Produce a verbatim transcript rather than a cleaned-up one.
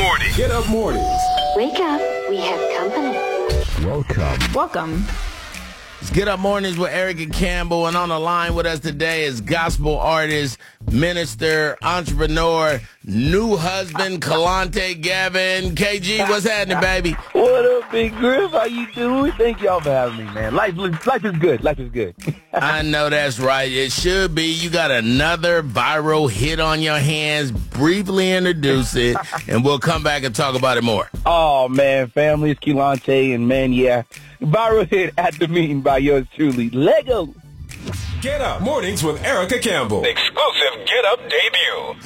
morning. Get up mornings. Wake up. We have company. Welcome. Welcome. It's Get Up Mornings with Erica Campbell, and on the line with us today is gospel artist, minister, entrepreneur, new husband, Kalante Gavin. K G, what's happening, baby? What up, Big Griff? How you doing? Thank y'all for having me, man. Life, life is good. Life is good. I know that's right. It should be. You got another viral hit on your hands. Briefly introduce it, and we'll come back and talk about it more. Oh, man, family, it's Kalante, and, man, yeah, viral hit at the meeting by yours truly, Lego. Get Up Mornings with Erica Campbell. Exclusive Get Up debut.